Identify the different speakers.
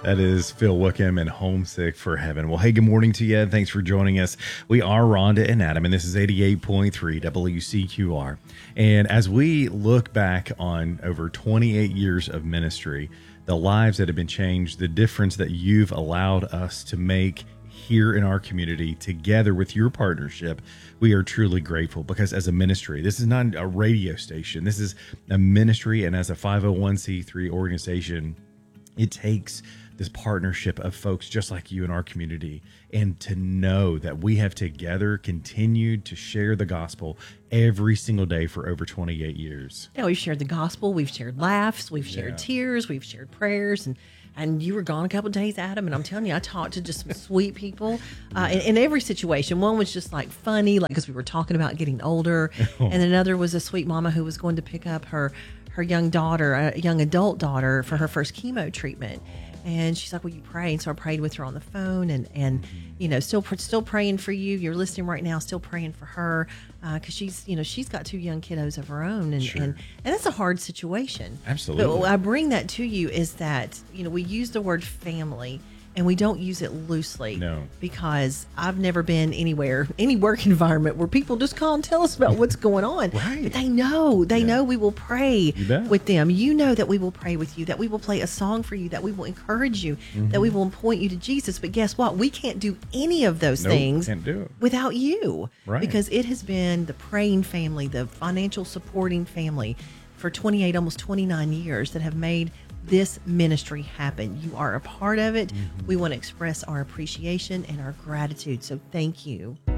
Speaker 1: That is Phil Wickham and Homesick for Heaven. Well, hey, good morning to you. Thanks for joining us. We are Rhonda and Adam, and this is 88.3 WCQR. And as we look back on over 28 years of ministry, the lives that have been changed, the difference that you've allowed us to make here in our community together with your partnership, we are truly grateful because as a ministry, this is not a radio station. This is a ministry, and as a 501c3 organization, it takes this partnership of folks just like you in our community, and to know that we have together continued to share the gospel every single day for over 28 years.
Speaker 2: Yeah, we've shared the gospel, we've shared laughs, we've shared tears, we've shared prayers, and you were gone a couple of days, Adam, and I'm telling you, I talked to just some sweet people in every situation. One was just like funny, like because we were talking about getting older, and another was a sweet mama who was going to pick up her young daughter, a young adult daughter, for her first chemo treatment. And she's like, will you pray? And so I prayed with her on the phone and you know, still praying for you. You're listening right now, still praying for her because she's got two young kiddos of her own. And that's a hard situation.
Speaker 1: Absolutely.
Speaker 2: But I bring that to you is that, we use the word family and we don't use it loosely.
Speaker 1: No.
Speaker 2: Because I've never been anywhere, any work environment where people just call and tell us about what's going on.
Speaker 1: Right.
Speaker 2: But they know we will pray with them. You know that we will pray with you, that we will play a song for you, that we will encourage you, that we will point you to Jesus. But guess what? We can't do any of those things
Speaker 1: can't do it
Speaker 2: without you.
Speaker 1: Right.
Speaker 2: Because it has been the praying family, the financial supporting family for 28, almost 29 years that have made this ministry happen. You are a part of it. We want to express our appreciation and our gratitude. So thank you.